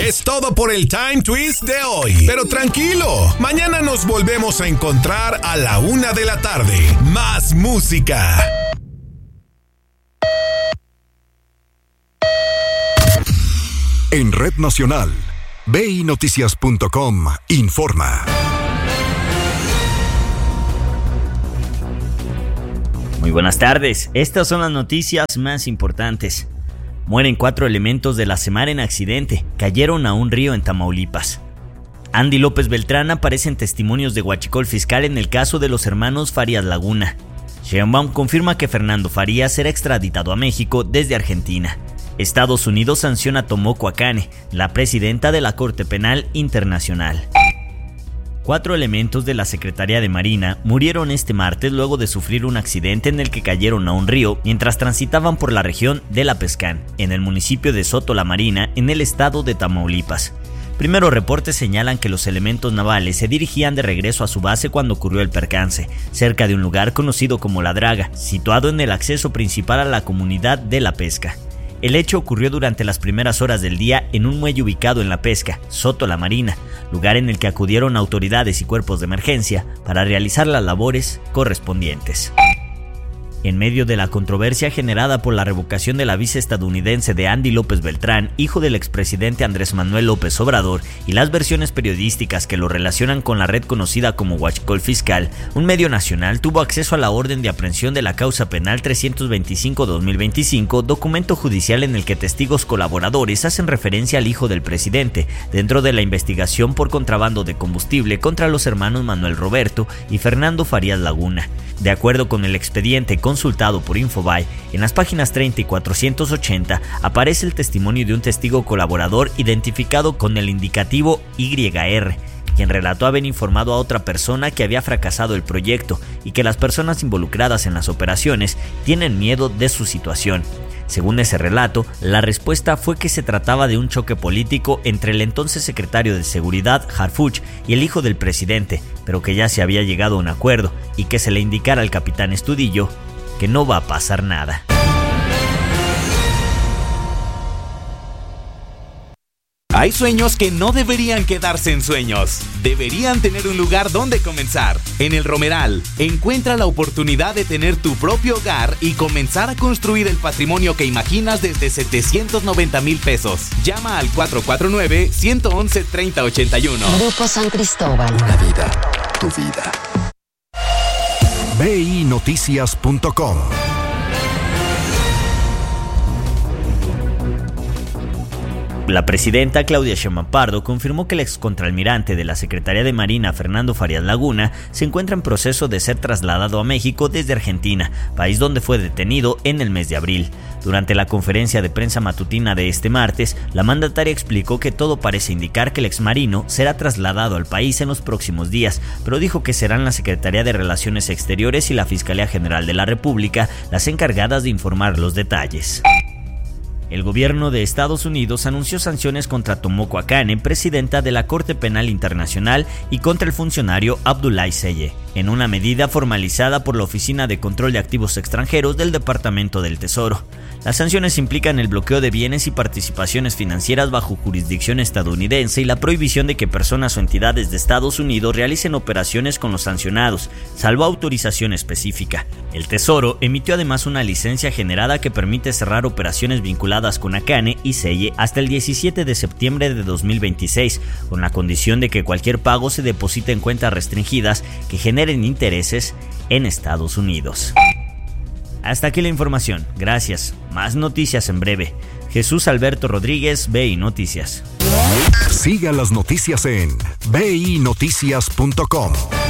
Es todo por el Time Twist de hoy. Pero tranquilo, mañana nos volvemos a encontrar a la 1 de la tarde. Más música. En Red Nacional, BINoticias.com informa. Muy buenas tardes, estas son las noticias más importantes. Mueren 4 elementos de la Semar en accidente, cayeron a un río en Tamaulipas. Andy López Beltrán aparece en testimonios de huachicol fiscal en el caso de los hermanos Farías Laguna. Sheinbaum confirma que Fernando Farías será extraditado a México desde Argentina. Estados Unidos sanciona a Tomoko Akane, la presidenta de la Corte Penal Internacional. 4 elementos de la Secretaría de Marina murieron este martes luego de sufrir un accidente en el que cayeron a un río mientras transitaban por la región de La Pescán, en el municipio de Soto la Marina, en el estado de Tamaulipas. Primeros reportes señalan que los elementos navales se dirigían de regreso a su base cuando ocurrió el percance, cerca de un lugar conocido como La Draga, situado en el acceso principal a la comunidad de La Pesca. El hecho ocurrió durante las primeras horas del día en un muelle ubicado en La Pesca, Soto la Marina, lugar en el que acudieron autoridades y cuerpos de emergencia para realizar las labores correspondientes. En medio de la controversia generada por la revocación de la visa estadounidense de Andy López Beltrán, hijo del expresidente Andrés Manuel López Obrador, y las versiones periodísticas que lo relacionan con la red conocida como huachicol fiscal, un medio nacional tuvo acceso a la orden de aprehensión de la causa penal 325-2025, documento judicial en el que testigos colaboradores hacen referencia al hijo del presidente, dentro de la investigación por contrabando de combustible contra los hermanos Manuel Roberto y Fernando Farías Laguna. De acuerdo con el expediente consultado por Infobae, en las páginas 30 y 480 aparece el testimonio de un testigo colaborador identificado con el indicativo YR, quien relató haber informado a otra persona que había fracasado el proyecto y que las personas involucradas en las operaciones tienen miedo de su situación. Según ese relato, la respuesta fue que se trataba de un choque político entre el entonces secretario de Seguridad, Harfuch, y el hijo del presidente, pero que ya se había llegado a un acuerdo y que se le indicara al capitán Estudillo que no va a pasar nada. Hay sueños que no deberían quedarse en sueños. Deberían tener un lugar donde comenzar. En El Romeral, encuentra la oportunidad de tener tu propio hogar y comenzar a construir el patrimonio que imaginas desde 790,000 pesos. Llama al 449-111-3081. Grupo San Cristóbal. Una vida, tu vida. BINoticias.com. La presidenta Claudia Sheinbaum Pardo confirmó que el excontralmirante de la Secretaría de Marina, Fernando Farías Laguna, se encuentra en proceso de ser trasladado a México desde Argentina, país donde fue detenido en el mes de abril. Durante la conferencia de prensa matutina de este martes, la mandataria explicó que todo parece indicar que el exmarino será trasladado al país en los próximos días, pero dijo que serán la Secretaría de Relaciones Exteriores y la Fiscalía General de la República las encargadas de informar los detalles. El gobierno de Estados Unidos anunció sanciones contra Tomoko Akane, presidenta de la Corte Penal Internacional, y contra el funcionario Abdoulaye Seye, en una medida formalizada por la Oficina de Control de Activos Extranjeros del Departamento del Tesoro. Las sanciones implican el bloqueo de bienes y participaciones financieras bajo jurisdicción estadounidense y la prohibición de que personas o entidades de Estados Unidos realicen operaciones con los sancionados, salvo autorización específica. El Tesoro emitió además una licencia generada que permite cerrar operaciones vinculadas con Akane y Seye hasta el 17 de septiembre de 2026, con la condición de que cualquier pago se deposite en cuentas restringidas que generen intereses en Estados Unidos. Hasta aquí la información, gracias. Más noticias en breve. Jesús Alberto Rodríguez, BI Noticias. Siga las noticias en BINoticias.com.